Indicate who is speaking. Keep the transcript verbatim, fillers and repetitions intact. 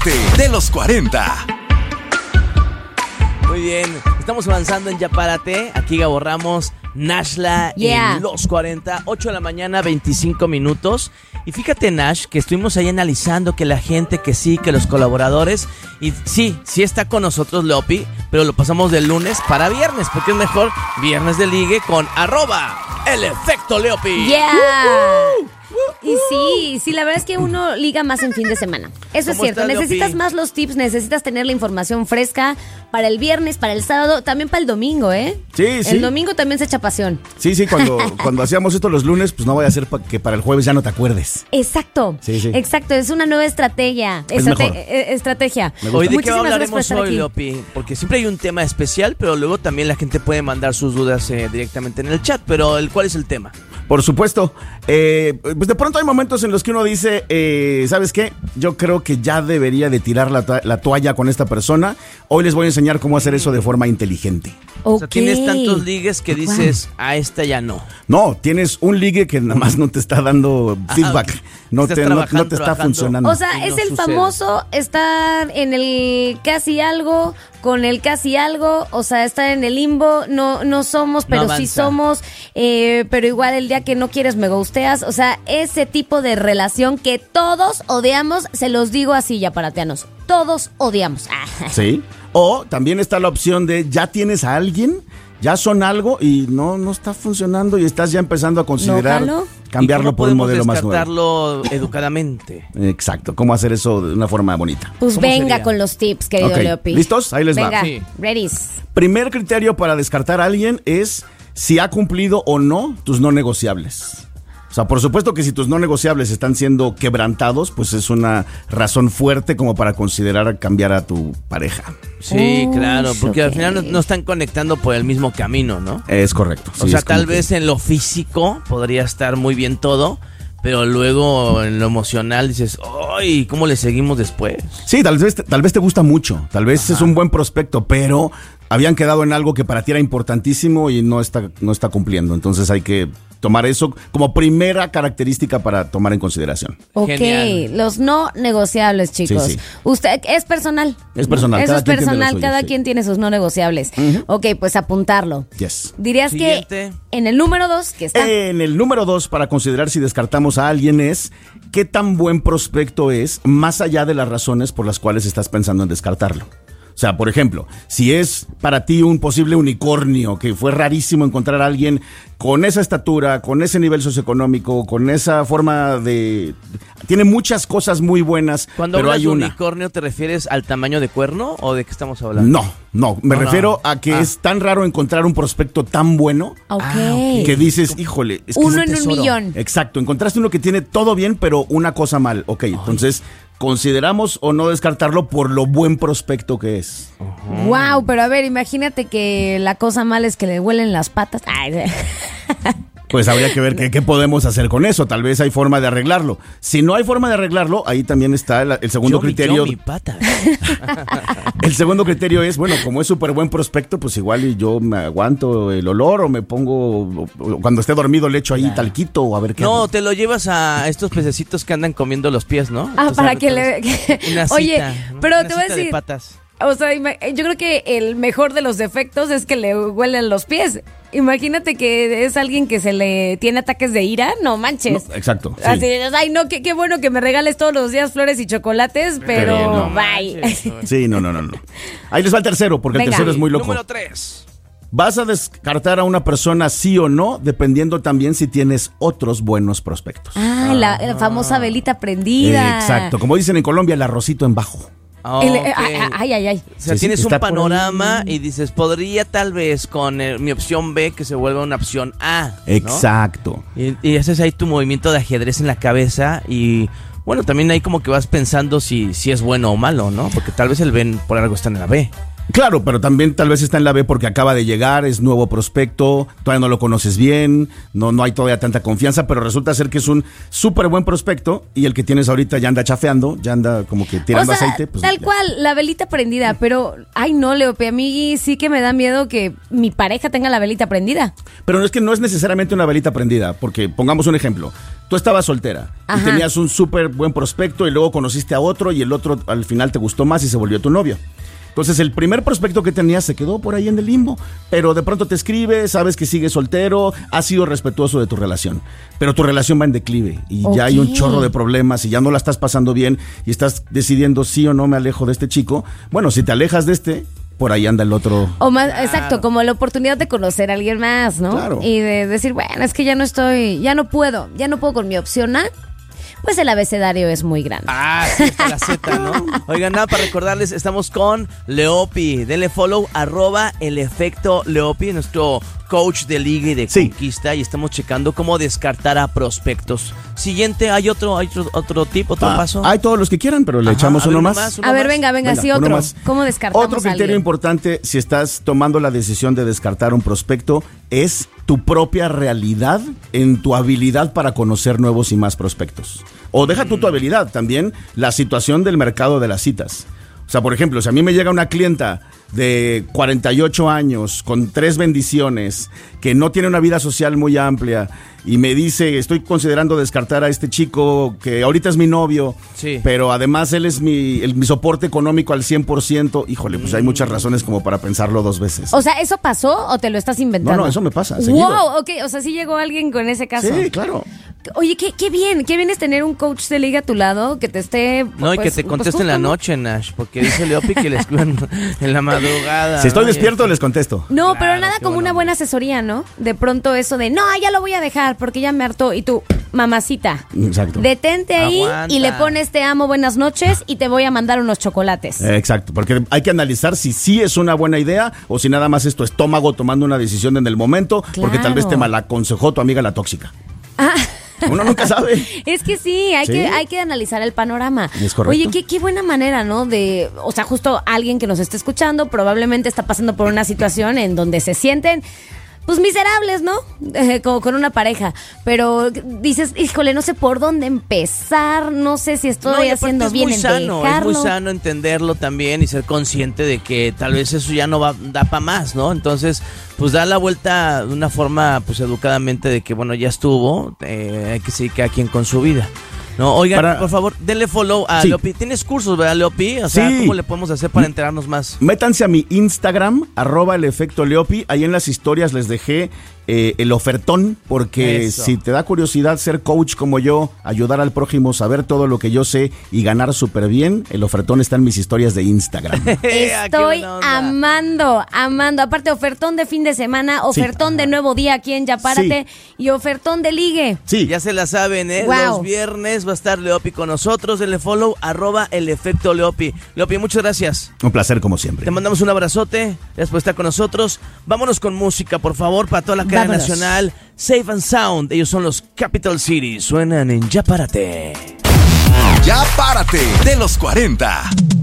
Speaker 1: De los cuarenta.
Speaker 2: Muy bien, estamos avanzando en Ya Párate. Aquí Gabo Ramos, Nashla,
Speaker 3: Yeah.
Speaker 2: en los cuarenta, ocho de la mañana, veinticinco minutos. Y fíjate, Nash, que estuvimos ahí analizando que la gente, que sí, que los colaboradores. Y sí, sí está con nosotros Leopi, pero lo pasamos de lunes para viernes, porque es mejor viernes de ligue con arroba el efecto Leopi.
Speaker 3: Yeah. Y sí, sí, la verdad es que uno liga más en fin de semana. Eso es
Speaker 2: ¿Cómo
Speaker 3: cierto.
Speaker 2: estás,
Speaker 3: Necesitas
Speaker 2: Leopi?
Speaker 3: más los tips, necesitas tener la información fresca para el viernes, para el sábado, también para el domingo, ¿eh?
Speaker 4: Sí, sí.
Speaker 3: El domingo también se echa pasión.
Speaker 4: Sí, sí, cuando, cuando hacíamos esto los lunes, pues no vaya a ser pa- que para el jueves ya no te acuerdes.
Speaker 3: Exacto.
Speaker 4: Sí, sí.
Speaker 3: Exacto, es una nueva estrategia.
Speaker 4: Es
Speaker 3: Estrate-
Speaker 4: mejor.
Speaker 3: eh, estrategia.
Speaker 4: Me gusta.
Speaker 2: Hoy de qué
Speaker 3: Muchísimas gracias por
Speaker 2: hablaremos
Speaker 3: estar
Speaker 2: hoy,
Speaker 3: aquí.
Speaker 2: Leopi, porque siempre hay un tema especial, pero luego también la gente puede mandar sus dudas eh, directamente en el chat. Pero el ¿cuál es el tema?
Speaker 4: Por supuesto. Eh, pues de pronto hay momentos en los que uno dice, eh, ¿sabes qué? Yo creo que ya debería de tirar la, to- la toalla con esta persona. Hoy les voy a enseñar cómo hacer eso de forma inteligente.
Speaker 2: O sea,
Speaker 3: Ok.
Speaker 2: tienes tantos ligues que
Speaker 3: Wow.
Speaker 2: dices, a esta ya no.
Speaker 4: No, tienes un ligue que nada más no te está dando feedback.
Speaker 2: ok.
Speaker 4: No
Speaker 2: Estás
Speaker 4: te, no,
Speaker 2: trabajando,
Speaker 4: no te está
Speaker 2: trabajando.
Speaker 4: funcionando.
Speaker 3: O sea,
Speaker 2: Y
Speaker 3: es
Speaker 2: no
Speaker 3: el
Speaker 2: sucede.
Speaker 3: famoso estar en el casi algo, con el casi algo, o sea, estar en el limbo, no, no somos, pero sí
Speaker 2: avanza.
Speaker 3: somos, eh, pero igual el día que no quieres me gusteas, o sea, ese tipo de relación que todos odiamos, se los digo así ya paratianos, todos odiamos.
Speaker 4: Sí. O también está la opción de ya tienes a alguien, ya son algo y no, no está funcionando y estás ya empezando a considerar
Speaker 3: ¿No, jalo?
Speaker 4: cambiarlo
Speaker 2: ¿Y cómo
Speaker 4: por un
Speaker 2: podemos
Speaker 4: modelo más nuevo.
Speaker 2: descartarlo educadamente?
Speaker 4: Exacto, cómo hacer eso de una forma bonita.
Speaker 3: Pues
Speaker 2: ¿Cómo
Speaker 3: venga
Speaker 2: sería?
Speaker 3: con los tips, querido
Speaker 4: Ok,
Speaker 3: Leopi.
Speaker 4: ¿listos? Ahí les va.
Speaker 3: Venga,
Speaker 2: Sí.
Speaker 3: readies.
Speaker 4: Primer criterio para descartar a alguien es si ha cumplido o no tus no negociables. O sea, por supuesto que si tus no negociables están siendo quebrantados, pues es una razón fuerte como para considerar cambiar a tu pareja.
Speaker 2: Sí,
Speaker 3: Uy,
Speaker 2: claro, porque al
Speaker 3: ok.
Speaker 2: final no, no están conectando por el mismo camino, ¿no?
Speaker 4: Es correcto.
Speaker 2: O
Speaker 4: sí,
Speaker 2: sea,
Speaker 4: es como
Speaker 2: tal
Speaker 4: que-
Speaker 2: vez en lo físico podría estar muy bien todo, pero luego en lo emocional dices, ¡ay! ¿Cómo le seguimos después?
Speaker 4: Sí, tal vez, tal vez te gusta mucho, tal vez es un buen prospecto, pero habían quedado en algo que para ti era importantísimo y no está, no está cumpliendo. Entonces hay que tomar eso como primera característica para tomar en consideración.
Speaker 3: Ok,
Speaker 2: Genial.
Speaker 3: los no negociables, chicos.
Speaker 4: Sí, sí.
Speaker 3: Usted es personal.
Speaker 4: Es personal,
Speaker 3: Eso
Speaker 4: cada
Speaker 3: es
Speaker 4: quien tiene lo
Speaker 3: personal,
Speaker 4: suyo,
Speaker 3: cada
Speaker 4: sí.
Speaker 3: quien tiene sus no negociables. Ok, pues apuntarlo.
Speaker 4: Yes.
Speaker 3: Dirías
Speaker 2: Siguiente.
Speaker 3: que en el número dos, que está.
Speaker 4: En el número dos, para considerar si descartamos a alguien, es qué tan buen prospecto es, más allá de las razones por las cuales estás pensando en descartarlo. O sea, por ejemplo, si es para ti un posible unicornio, que fue rarísimo encontrar a alguien con esa estatura, con ese nivel socioeconómico, con esa forma de... Tiene muchas cosas muy buenas,
Speaker 2: Cuando
Speaker 4: pero
Speaker 2: hablas
Speaker 4: hay
Speaker 2: de
Speaker 4: una...
Speaker 2: unicornio, ¿te refieres al tamaño de cuerno o de qué estamos hablando?
Speaker 4: No, no, me
Speaker 2: No,
Speaker 4: refiero
Speaker 2: no.
Speaker 4: a que
Speaker 2: Ah.
Speaker 4: es tan raro encontrar un prospecto tan bueno
Speaker 3: Ok.
Speaker 2: Ah, ok.
Speaker 4: que dices, híjole, es que
Speaker 3: Uno
Speaker 4: es
Speaker 3: en un
Speaker 4: tesoro.
Speaker 3: millón.
Speaker 4: Exacto, encontraste uno que tiene todo bien, pero una cosa mal. Ok, entonces, ¿consideramos o no descartarlo por lo buen prospecto que es?
Speaker 3: Wow, pero a ver, imagínate que la cosa mala es que le huelen las patas. Ay,
Speaker 4: Pues habría que ver qué, qué podemos hacer con eso. Tal vez hay forma de arreglarlo. Si no hay forma de arreglarlo, ahí también está el, el segundo
Speaker 2: Yo mi-
Speaker 4: criterio.
Speaker 2: yo mi pata.
Speaker 4: El segundo criterio es, bueno, como es súper buen prospecto, pues igual y yo me aguanto el olor o me pongo, o- o cuando esté dormido le echo ahí talquito o a ver qué
Speaker 2: No,
Speaker 4: hago.
Speaker 2: te lo llevas a estos pececitos que andan comiendo los pies, ¿no?
Speaker 3: Ah,
Speaker 2: Entonces,
Speaker 3: para
Speaker 2: a-
Speaker 3: que le... que-
Speaker 2: Una cita,
Speaker 3: Oye,
Speaker 2: ¿no?
Speaker 3: pero
Speaker 2: Una
Speaker 3: te voy a
Speaker 2: cita de
Speaker 3: decir...
Speaker 2: patas.
Speaker 3: O sea, ima- yo creo que el mejor de los defectos es que le huelen los pies. Imagínate que es alguien que se le tiene ataques de ira, no manches.
Speaker 4: No, exacto. sí.
Speaker 3: Así, ay, no, qué, qué bueno que me regales todos los días flores y chocolates, pero,
Speaker 4: Pero no
Speaker 3: bye.
Speaker 4: Sí, no, no, no, no. Ahí les va el tercero, porque
Speaker 3: Venga.
Speaker 4: el tercero es muy loco.
Speaker 2: Número tres.
Speaker 4: Vas a descartar a una persona sí o no, dependiendo también si tienes otros buenos prospectos.
Speaker 3: Ah, la, la famosa velita prendida.
Speaker 4: Exacto. Como dicen en Colombia, el arrocito en bajo.
Speaker 3: El-
Speaker 2: Ok.
Speaker 3: ay, ay, ay, ay.
Speaker 2: O sea,
Speaker 4: Sí, sí,
Speaker 2: tienes un
Speaker 4: está por ahí.
Speaker 2: panorama y dices, podría tal vez con eh, mi opción B que se vuelva una opción A. ¿no?
Speaker 4: Exacto.
Speaker 2: Y, y haces ahí tu movimiento de ajedrez en la cabeza y bueno, también ahí como que vas pensando si, si es bueno o malo, ¿no? Porque tal vez el B por algo está en la B.
Speaker 4: Claro, pero también tal vez está en la B porque acaba de llegar, es nuevo prospecto, todavía no lo conoces bien, no, no hay todavía tanta confianza, pero resulta ser que es un súper buen prospecto y el que tienes ahorita ya anda chafeando, ya anda como que tirando
Speaker 3: o sea,
Speaker 4: aceite. Pues,
Speaker 3: tal
Speaker 4: ya.
Speaker 3: cual, la velita prendida, pero, ay no, Leopi, a mí sí que me da miedo que mi pareja tenga la velita prendida.
Speaker 4: Pero no es que no es necesariamente una velita prendida, porque pongamos un ejemplo, tú estabas soltera
Speaker 3: Ajá.
Speaker 4: y tenías un súper buen prospecto y luego conociste a otro y el otro al final te gustó más y se volvió tu novio. Entonces el primer prospecto que tenías se quedó por ahí en el limbo, pero de pronto te escribe, sabes que sigues soltero, has sido respetuoso de tu relación, pero tu relación va en declive y
Speaker 3: okay.
Speaker 4: ya hay un chorro de problemas y ya no la estás pasando bien y estás decidiendo sí o no me alejo de este chico. Bueno, si te alejas de este, por ahí anda el otro.
Speaker 3: O más, claro. Exacto, como la oportunidad de conocer a alguien más, ¿no?
Speaker 4: Claro.
Speaker 3: Y de decir, bueno, es que ya no estoy, ya no puedo, ya no puedo con mi opción A. Pues el abecedario es muy grande.
Speaker 2: Ah, sí, está la Z, ¿no? Oigan, nada, para recordarles, estamos con Leopi. Denle follow, arroba el efecto Leopi, nuestro coach de liga y de
Speaker 4: sí.
Speaker 2: conquista, y estamos checando cómo descartar a prospectos. Siguiente, ¿hay otro hay otro, otro tip, otro
Speaker 4: Ah,
Speaker 2: paso?
Speaker 4: hay todos los que quieran, pero le
Speaker 2: Ajá,
Speaker 4: echamos
Speaker 2: a ver,
Speaker 4: uno
Speaker 2: uno
Speaker 4: más.
Speaker 2: más, uno
Speaker 3: A ver,
Speaker 2: más.
Speaker 3: venga, venga,
Speaker 4: Venga,
Speaker 3: sí,
Speaker 4: uno
Speaker 3: otro.
Speaker 4: más.
Speaker 3: ¿Cómo descartamos
Speaker 4: Otro
Speaker 3: a
Speaker 4: criterio
Speaker 3: alguien?
Speaker 4: importante si estás tomando la decisión de descartar un prospecto es tu propia realidad en tu habilidad para conocer nuevos y más prospectos. O deja tú tu habilidad, también la situación del mercado de las citas. O sea, por ejemplo, si a mí me llega una clienta de cuarenta y ocho años, con tres bendiciones, que no tiene una vida social muy amplia, y me dice, estoy considerando descartar a este chico que ahorita es mi novio,
Speaker 2: sí.
Speaker 4: pero además él es mi, el, mi soporte económico al cien por ciento, híjole, pues hay muchas razones como para pensarlo dos veces.
Speaker 3: O sea, ¿eso pasó o te lo estás inventando?
Speaker 4: No, no, eso me pasa, seguido.
Speaker 3: Wow, ok, o sea, sí llegó alguien con ese caso.
Speaker 4: Sí, claro.
Speaker 3: Oye, qué, qué bien, qué bien es tener un coach de liga a tu lado que te esté...
Speaker 2: No, y
Speaker 3: pues,
Speaker 2: que te
Speaker 3: pues,
Speaker 2: conteste en la
Speaker 3: justo, ¿no?
Speaker 2: noche, Nash, porque dice Leopi que le escriban en la madrugada.
Speaker 4: Si estoy
Speaker 2: ¿no?
Speaker 4: despierto, les contesto.
Speaker 3: No,
Speaker 2: Claro,
Speaker 3: pero nada
Speaker 2: qué
Speaker 3: como
Speaker 2: buena
Speaker 3: una
Speaker 2: onda.
Speaker 3: buena asesoría, ¿no? De pronto eso de, no, ya lo voy a dejar porque ya me hartó. Y tú, mamacita,
Speaker 4: Exacto.
Speaker 3: detente ahí
Speaker 2: Aguanta.
Speaker 3: y le pones te amo, buenas noches y te voy a mandar unos chocolates.
Speaker 4: Eh, Exacto, porque hay que analizar si sí es una buena idea o si nada más es tu estómago tomando una decisión en el momento, porque tal vez te
Speaker 3: Claro.
Speaker 4: malaconsejó tu amiga la tóxica.
Speaker 3: Ah.
Speaker 4: Uno nunca sabe.
Speaker 3: Es que sí, hay,
Speaker 4: Sí.
Speaker 3: Que, hay que analizar el panorama.
Speaker 4: Es correcto.
Speaker 3: Oye, qué, qué buena manera, ¿no? De, o sea, justo alguien que nos esté escuchando probablemente está pasando por una situación en donde se sienten, pues, miserables, ¿no? Eh, como con una pareja. Pero dices, híjole, no sé por dónde empezar, no sé si estoy
Speaker 2: No, y aparte
Speaker 3: haciendo
Speaker 2: es
Speaker 3: bien
Speaker 2: muy
Speaker 3: en
Speaker 2: sano,
Speaker 3: dejarlo.
Speaker 2: es muy sano entenderlo también y ser consciente de que tal vez eso ya no va da para más, ¿no? Entonces, pues da la vuelta de una forma, pues educadamente de que bueno, ya estuvo, eh, hay que seguir cada quien con su vida. No, oigan,
Speaker 4: Para-
Speaker 2: por favor, denle follow a
Speaker 4: Sí.
Speaker 2: Leopi. ¿Tienes cursos, verdad, Leopi? O sea,
Speaker 4: Sí.
Speaker 2: ¿cómo le podemos hacer para enterarnos más?
Speaker 4: Métanse a mi Instagram, arroba el efecto Leopi. Ahí en las historias les dejé eh, el ofertón, porque
Speaker 2: Eso.
Speaker 4: si te da curiosidad ser coach como yo, ayudar al prójimo, saber todo lo que yo sé y ganar súper bien, el ofertón está en mis historias de Instagram.
Speaker 2: Ah, qué
Speaker 3: Estoy
Speaker 2: buena onda.
Speaker 3: amando, amando. Aparte, ofertón de fin de semana, ofertón de nuevo día aquí en Ya Párate y ofertón de ligue.
Speaker 4: Sí,
Speaker 2: Ya se la saben, ¿eh?
Speaker 3: Wow.
Speaker 2: Los viernes va a estar Leopi con nosotros. Denle follow, arroba el efecto Leopi. Leopi, muchas gracias.
Speaker 4: un placer como siempre.
Speaker 2: Te mandamos un abrazote, gracias por estar con nosotros. Vámonos con música, por favor, para toda la cadena
Speaker 3: Vámonos.
Speaker 2: nacional. Safe and Sound, ellos son los Capital City, suenan en Ya Párate.
Speaker 1: Ya Párate de los cuarenta.